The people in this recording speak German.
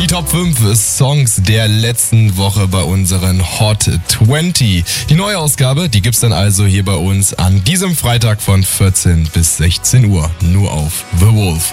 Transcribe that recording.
Top 5 Songs der letzten Woche bei unseren Hot 20. Die neue Ausgabe, die gibt's dann also hier bei uns an diesem Freitag von 14 bis 16 Uhr. Nur auf The Wolf.